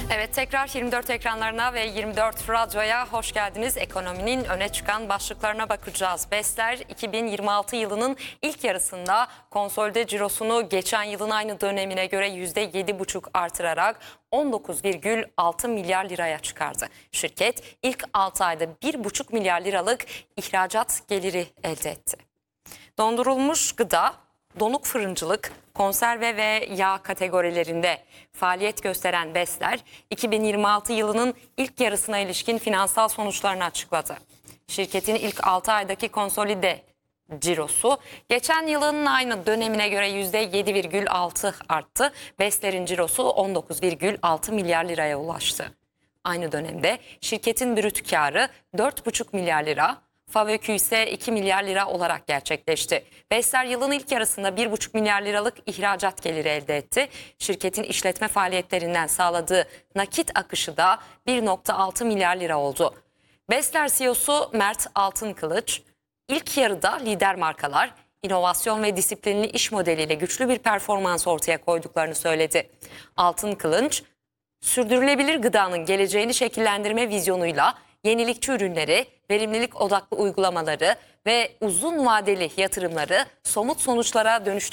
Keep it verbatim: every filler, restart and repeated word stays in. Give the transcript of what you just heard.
Evet, tekrar yirmi dört ekranlarına ve yirmi dört radyoya hoş geldiniz. Ekonominin öne çıkan başlıklarına bakacağız. BES'ler iki bin yirmi altı yılının ilk yarısında konsolide cirosunu geçen yılın aynı dönemine göre yüzde yedi buçuk artırarak on dokuz virgül altı milyar liraya çıkardı. Şirket ilk altı ayda bir buçuk milyar liralık ihracat geliri elde etti. Dondurulmuş gıda, donuk fırıncılık, konserve ve yağ kategorilerinde faaliyet gösteren BES'ler iki bin yirmi altı yılının ilk yarısına ilişkin finansal sonuçlarını açıkladı. Şirketin ilk altı aydaki konsolide cirosu geçen yılın aynı dönemine göre yüzde yedi virgül altı arttı. BES'lerin cirosu on dokuz virgül altı milyar liraya ulaştı. Aynı dönemde şirketin brüt karı dört buçuk milyar lira, FAVÖK'ü ise iki milyar lira olarak gerçekleşti. BES'ler yılın ilk yarısında bir buçuk milyar liralık ihracat geliri elde etti. Şirketin işletme faaliyetlerinden sağladığı nakit akışı da bir virgül altı milyar lira oldu. BES'ler C E O'su Mert Altınkılıç, ilk yarıda lider markalar, inovasyon ve disiplinli iş modeliyle güçlü bir performans ortaya koyduklarını söyledi. Altınkılıç, sürdürülebilir gıdanın geleceğini şekillendirme vizyonuyla yenilikçi ürünleri, verimlilik odaklı uygulamaları ve uzun vadeli yatırımları somut sonuçlara dönüştürmeye